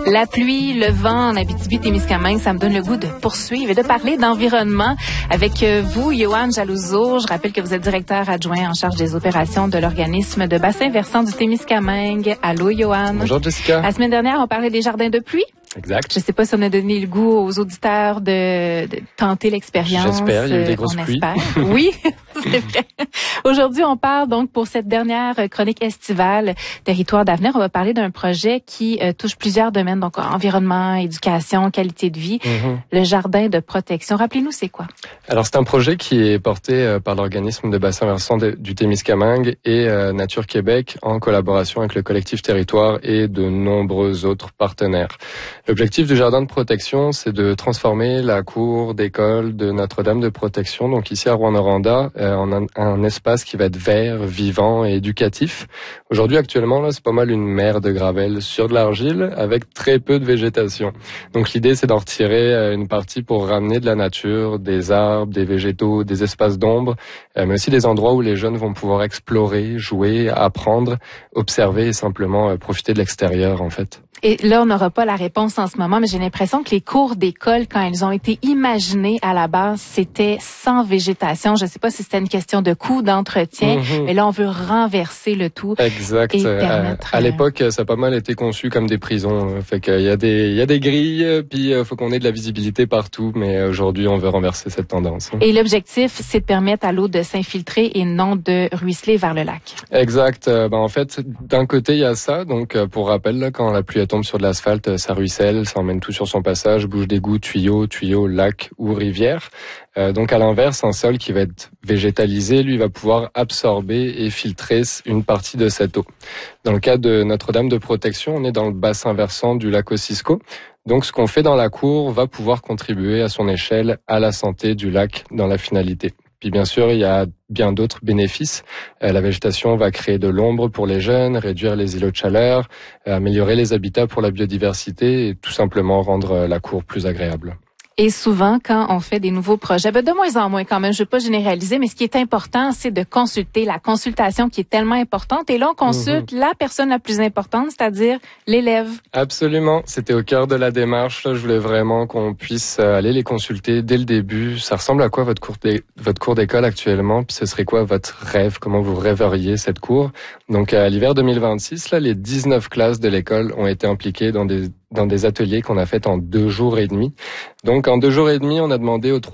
La pluie, le vent en Abitibi-Témiscamingue, ça me donne le goût de poursuivre et de parler d'environnement avec vous, Yohann Jalouzeau. Je rappelle que vous êtes directeur adjoint en charge des opérations de l'organisme de bassin versant du Témiscamingue. Allô, Yohann. Bonjour, Jessica. La semaine dernière, on parlait des jardins de pluie. Exact. Je sais pas si on a donné le goût aux auditeurs de tenter l'expérience. J'espère, il y a eu des grosses pluies. Oui, c'est vrai. Aujourd'hui, on parle donc pour cette dernière chronique estivale Territoire d'avenir. On va parler d'un projet qui touche plusieurs domaines, donc environnement, éducation, qualité de vie, le jardin de protection. Rappelez-nous, c'est quoi? Alors, c'est un projet qui est porté par l'organisme de bassin versant du Témiscamingue et Nature Québec en collaboration avec le collectif Territoire et de nombreux autres partenaires. L'objectif du jardin de protection, c'est de transformer la cour d'école de Notre-Dame de Protection, donc ici à Rouyn-Noranda, en un espace qui va être vert, vivant et éducatif. Aujourd'hui, actuellement, là, c'est pas mal une mer de gravel sur de l'argile avec très peu de végétation. Donc l'idée, c'est d'en retirer une partie pour ramener de la nature, des arbres, des végétaux, des espaces d'ombre, mais aussi des endroits où les jeunes vont pouvoir explorer, jouer, apprendre, observer et simplement profiter de l'extérieur, en fait. Et là, on n'aura pas la réponse en ce moment, mais j'ai l'impression que les cours d'école, quand elles ont été imaginées à la base, c'était sans végétation. Je ne sais pas si c'était une question de coût, d'entretien, mais là, on veut renverser le tout. Exact. Et permettre, à l'époque, ça a pas mal été conçu comme des prisons. Fait qu'il y a des grilles, puis faut qu'on ait de la visibilité partout, mais aujourd'hui, on veut renverser cette tendance. Et l'objectif, c'est de permettre à l'eau de s'infiltrer et non de ruisseler vers le lac. Exact. En fait, d'un côté, il y a ça. Donc, pour rappel, là, quand la pluie tombe sur de l'asphalte, ça ruisselle, ça emmène tout sur son passage, bouge d'égouts, tuyaux, lacs ou rivières. Donc à l'inverse, un sol qui va être végétalisé, lui, va pouvoir absorber et filtrer une partie de cette eau. Dans le cas de Notre-Dame de Protection, on est dans le bassin versant du lac Ossisco. Donc ce qu'on fait dans la cour va pouvoir contribuer à son échelle à la santé du lac dans la finalité. Puis bien sûr, il y a bien d'autres bénéfices. La végétation va créer de l'ombre pour les jeunes, réduire les îlots de chaleur, améliorer les habitats pour la biodiversité et tout simplement rendre la cour plus agréable. Et souvent, quand on fait des nouveaux projets, de moins en moins quand même, je ne veux pas généraliser, mais ce qui est important, c'est de consulter, la consultation qui est tellement importante. Et là, on consulte la personne la plus importante, c'est-à-dire l'élève. Absolument. C'était au cœur de la démarche. Là, je voulais vraiment qu'on puisse aller les consulter dès le début. Ça ressemble à quoi votre cours d'école actuellement? Puis ce serait quoi votre rêve? Comment vous rêveriez cette cour? Donc, à l'hiver 2026, là, les 19 classes de l'école ont été impliquées dans des ateliers qu'on a fait en 2 jours et demi. Donc, en 2 jours et demi, on a demandé aux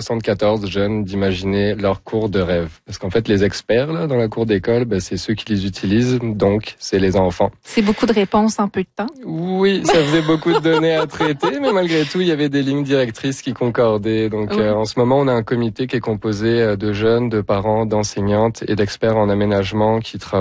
374 jeunes d'imaginer leur cours de rêve. Parce qu'en fait, les experts, là, dans la cour d'école, c'est ceux qui les utilisent. Donc, c'est les enfants. C'est beaucoup de réponses en peu de temps. Oui, ça faisait beaucoup de données à traiter, mais malgré tout, il y avait des lignes directrices qui concordaient. Donc, en ce moment, on a un comité qui est composé de jeunes, de parents, d'enseignantes et d'experts en aménagement qui travaillent